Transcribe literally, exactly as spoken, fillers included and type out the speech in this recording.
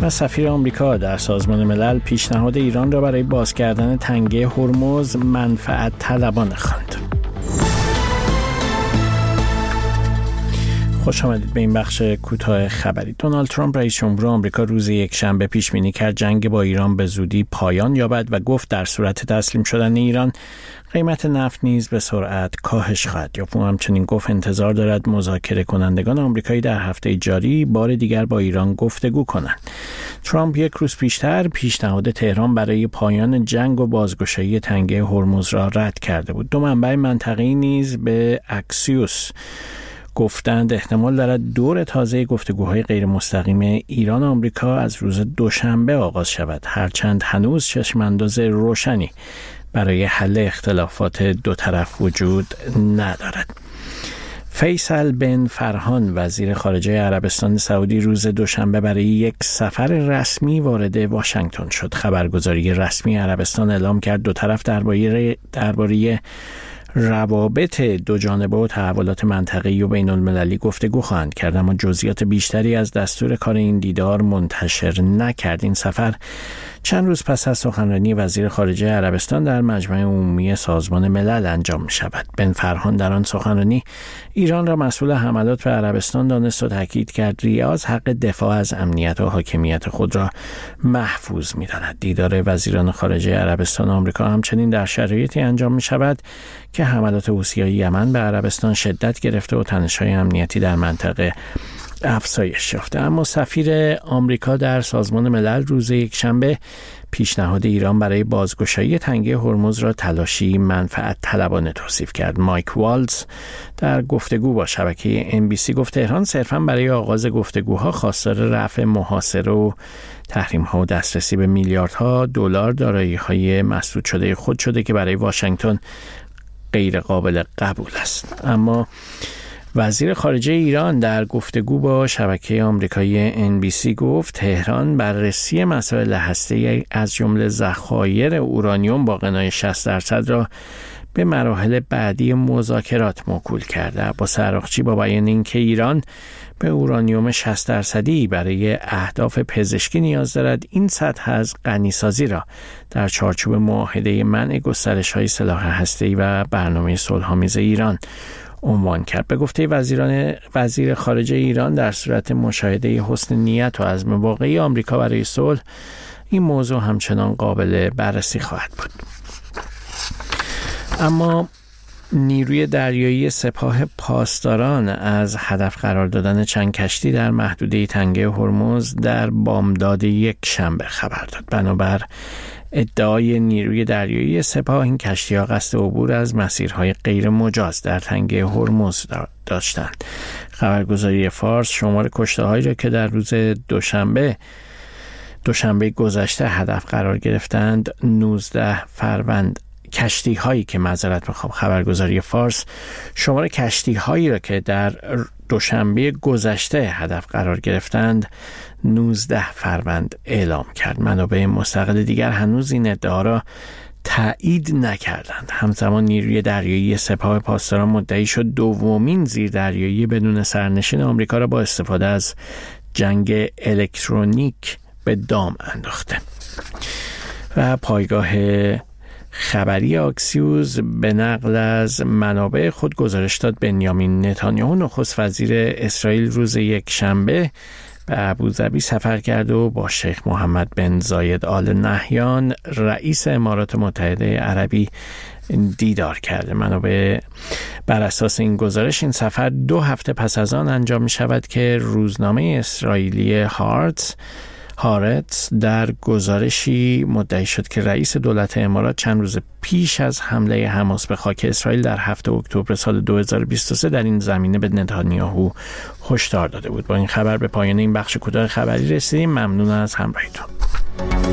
و سفیر آمریکا در سازمان ملل پیشنهاد ایران را برای باز کردن تنگه هرمز منفعت طلبانه خواند. خوش آمدید به این بخش کوتاه خبری. دونالد ترامپ رئیس جمهور آمریکا روز یکشنبه پیش بینی کرد جنگ با ایران به زودی پایان یابد و گفت در صورت تسلیم شدن ایران قیمت نفت نیز به سرعت کاهش خواهد یافت. او همچنین گفت انتظار دارد مذاکره کنندگان آمریکایی در هفته جاری بار دیگر با ایران گفتگو کنند. ترامپ یک روز پیشتر پیشنهاد تهران برای پایان جنگ و بازگشایی تنگه هرمز را رد کرده بود. دو منبع منطقه‌ای نیز به اکسیوس گفتند احتمال دارد دور تازه گفتگوهای غیر مستقیم ایران و آمریکا از روز دوشنبه آغاز شود، هرچند هنوز چشمانداز روشنی برای حل اختلافات دو طرف وجود ندارد. فیصل بن فرهان وزیر خارجه عربستان سعودی روز دوشنبه برای یک سفر رسمی وارد واشنگتن شد. خبرگزاری رسمی عربستان اعلام کرد دو طرف درباره درباره روابط دو جانبه و تحولات منطقه‌ای و بین المللی گفتگو خواهند کرد، اما جزئیات بیشتری از دستور کار این دیدار منتشر نکرد. این سفر چند روز پس از سخنرانی وزیر خارجه عربستان در مجمع عمومی سازمان ملل انجام می شود. بن فرهان در آن سخنرانی ایران را مسئول حملات به عربستان دانست و تاکید کرد ریاض حق دفاع از امنیت و حاکمیت خود را محفوظ می داند. دیدار وزیران خارجه عربستان و آمریکا همچنین در شرایطی انجام می شود که حملات حوثی‌های یمن به عربستان شدت گرفته و تنش‌های امنیتی در منطقه افزایش یافته. اما سفیر آمریکا در سازمان ملل روز یکشنبه پیشنهاد ایران برای بازگشایی تنگه هرمز را تلاشی منفعت طلبانه توصیف کرد. مایک والتز در گفتگو با شبکه ام بی سی گفت تهران صرفاً برای آغاز گفتگوها خواستار رفع محاصره و تحریم‌ها و دسترسی به میلیاردها دلار دارایی‌های مسدود شده خود شده که برای واشنگتن غیر قابل قبول است. اما وزیر خارجه ایران در گفتگو با شبکه آمریکایی ان بی سی گفت تهران بررسی مسائل هسته‌ای از جمله ذخایر اورانیوم با غنای شصت درصد را به مراحل بعدی مذاکرات موکول کرده. عباس عراقچی با بیان اینکه ایران به اورانیوم شصت درصدی برای اهداف پزشکی نیاز دارد، این سطح از غنیسازی را در چارچوب معاهده منع گسترش‌های سلاح هسته‌ای و برنامه صلح‌آمیز ایران عنوان کرد. به گفته وزیران وزیر خارجه ایران در صورت مشاهده حسن نیت و عزم واقعی آمریکا برای صلح این موضوع همچنان قابل بررسی خواهد بود. اما نیروی دریایی سپاه پاسداران از هدف قرار دادن چند کشتی در محدوده تنگه هرمز در بامداد یک شنبه خبر داد. بنابر ادعای نیروی دریایی سپاه این کشتی‌ها قصد عبور از مسیرهای غیر مجاز در تنگه هرمز داشتند. خبرگزاری فارس شمار کشته‌هایی را که در روز دوشنبه دوشنبه گذشته هدف قرار گرفتند نوزده فروند کشتی هایی که معذرت میخوام خبرگزاری فارس شمار کشتی هایی را که در دوشنبه گذشته هدف قرار گرفتند نوزده فروند اعلام کرد. منابع مستقل دیگر هنوز این ادعا را تایید نکردند. همزمان نیروی دریایی سپاه پاسداران مدعی شد دومین زیردریایی بدون سرنشین آمریکا را با استفاده از جنگ الکترونیک به دام انداخته. و پایگاه خبری آکسیوز به نقل از منابع خود گزارش داد بنیامین نتانیاهو نخست وزیر اسرائیل روز یک شنبه به ابوظبی سفر کرد و با شیخ محمد بن زاید آل نهیان رئیس امارات متحده عربی دیدار کرده. منابع بر اساس این گزارش این سفر دو هفته پس از آن انجام می شود که روزنامه اسرائیلی هارتز هارتز در گزارشی مدعی شد که رئیس دولت امارات چند روز پیش از حمله حماس به خاک اسرائیل در هفتم اکتبر سال دو هزار و بیست و سه در این زمینه به نتانیاهو هشدار داده بود. با این خبر به پایان این بخش کوتاه خبری رسیدیم. ممنون از همراهیتون.